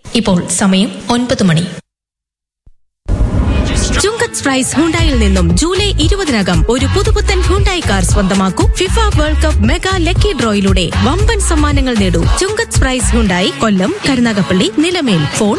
ഇപ്പോൾ സമയം 9 മണി. ചുങ്കത്ത് പ്രൈസ് ഹുണ്ടായിൽ നിന്നും ജൂലൈ 20-നകം ഒരു പുതുപുത്തൻ ഹുണ്ടായി കാർ സ്വന്തമാക്കൂ. FIFA world cup mega lucky ഡ്രോയിലൂടെ വമ്പൻ സമ്മാനങ്ങൾ നേടൂ. ചുങ്കത്ത് പ്രൈസ് ഹുണ്ടായി, കൊല്ലം, കരുനാഗപ്പള്ളി, നിലമേൽ. ഫോൺ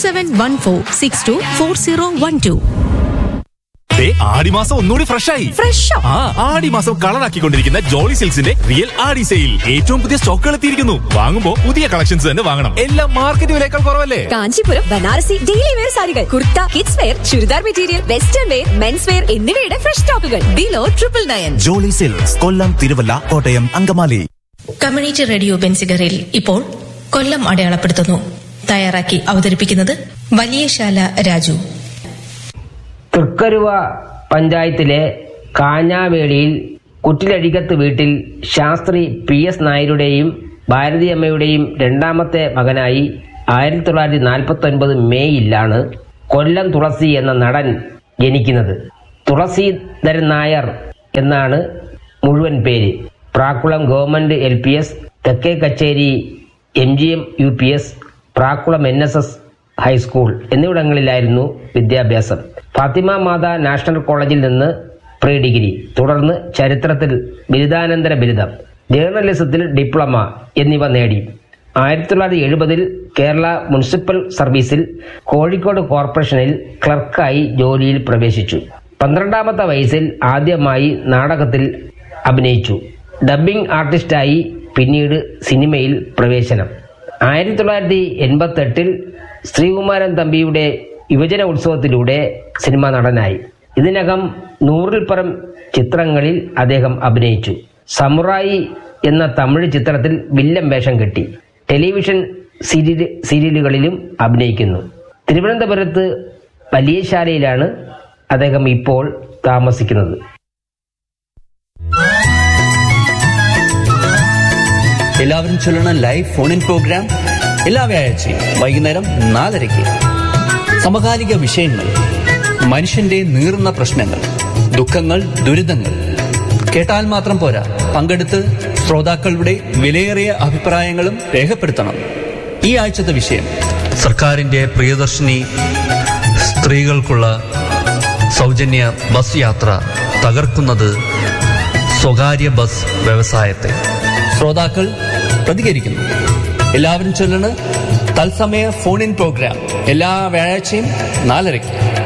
8714624012. ആടിമാസം ഒന്നുകൂടി ഫ്രഷായി. ആടിമാസം കളറാക്കിക്കൊണ്ടിരിക്കുന്ന ജോളി സിൽക്സിന്റെ റിയൽ ആടി സെയിൽ. ഏറ്റവും പുതിയ സ്റ്റോക്കുകൾ എത്തിയിരിക്കുന്നു. വാങ്ങുമ്പോൾ പുതിയ കളക്ഷൻസ് തന്നെ വാങ്ങണം. എല്ലാം മാർക്കറ്റ് വിലയേക്കാൾ കുറവല്ലേ? കാഞ്ചീപുരം ബനാറസി ഡെയിലി വെയർ സാരികൾ, kurta, kids wear, churidar material, western wear, men's wear എന്നിവയുടെ ഫ്രഷ് സ്റ്റോക്കുകൾ ബിലോ 999. ജോളി സിൽക്സ്, കൊല്ലം, തിരുവല്ല, കോട്ടയം, അങ്കമാലി. കമ്മ്യൂണിറ്റി റേഡിയോ ബെൻസിഗറിൽ ഇപ്പോൾ കൊല്ലം അടയാളപ്പെടുത്തുന്നു. തയ്യാറാക്കി അവതരിപ്പിക്കുന്നത് വലിയശാല രാജു. തൃക്കരുവ പഞ്ചായത്തിലെ കാഞ്ഞാവേളിയിൽ കുറ്റിലഴികത്ത് വീട്ടിൽ ശാസ്ത്രി PS നായരുടെയും ഭാരതിയമ്മയുടെയും രണ്ടാമത്തെ മകനായി 1949 മേയിലാണ് കൊല്ലം തുളസി എന്ന നടൻ ജനിക്കുന്നത്. തുളസീധരൻ നായർ എന്നാണ് മുഴുവൻ പേര്. പ്രാക്കുളം ഗവൺമെന്റ് LPS, തെക്കേ കച്ചേരി MGM UPS, Prakkulam NSS high school എന്നിവിടങ്ങളിലായിരുന്നു വിദ്യാഭ്യാസം. ഫാത്തിമ മാതാ നാഷണൽ കോളേജിൽ നിന്ന് പ്രീ ഡിഗ്രി, തുടർന്ന് ചരിത്രത്തിൽ ബിരുദാനന്തര ബിരുദം, ജേർണലിസത്തിൽ ഡിപ്ലോമ എന്നിവ നേടി. 1970 കേരള മുനിസിപ്പൽ സർവീസിൽ കോഴിക്കോട് കോർപ്പറേഷനിൽ ക്ലർക്കായി ജോലിയിൽ പ്രവേശിച്ചു. 12ാമത്തെ വയസ്സിൽ ആദ്യമായി നാടകത്തിൽ അഭിനയിച്ചു. ഡബ്ബിംഗ് ആർട്ടിസ്റ്റായി പിന്നീട് സിനിമയിൽ പ്രവേശനം. 1988 ശ്രീകുമാരൻ തമ്പിയുടെ യുവജന ഉത്സവത്തിലൂടെ സിനിമാ നടനായി. ഇതിനകം 100-ൽ പരം ചിത്രങ്ങളിൽ അദ്ദേഹം അഭിനയിച്ചു. സമുറായി എന്ന തമിഴ് ചിത്രത്തിൽ വില്ലൻ വേഷം കെട്ടി. ടെലിവിഷൻ സീരിയലുകളിലും അഭിനയിക്കുന്നു. തിരുവനന്തപുരത്ത് വലിയശാലയിലാണ് അദ്ദേഹം ഇപ്പോൾ താമസിക്കുന്നത്. എല്ലാവരും ചൊല്ലണ ലൈവ് ഫോൺ ഇൻ പ്രോഗ്രാം എല്ലാ വ്യാഴാഴ്ചയും വൈകുന്നേരം 4:30. സമകാലിക വിഷയങ്ങൾ, മനുഷ്യന്റെ നീറുന്ന പ്രശ്നങ്ങൾ, ദുഃഖങ്ങൾ, ദുരിതങ്ങൾ. കേട്ടാൽ മാത്രം പോരാ, പങ്കെടുത്ത് ശ്രോതാക്കളുടെ വിലയേറിയ അഭിപ്രായങ്ങളും രേഖപ്പെടുത്തണം. ഈ ആഴ്ചത്തെ വിഷയം: സർക്കാരിന്റെ പ്രിയദർശിനി സ്ത്രീകൾക്കുള്ള സൗജന്യ ബസ് യാത്ര തകർക്കുന്നത് സ്വകാര്യ ബസ് വ്യവസായത്തെ. ശ്രോതാക്കൾ പ്രതികരിക്കുന്നു. എല്ലാവരും ചൊല്ലണ് തത്സമയ ഫോൺ ഇൻ പ്രോഗ്രാം എല്ലാ വ്യാഴാഴ്ചയും 4:30.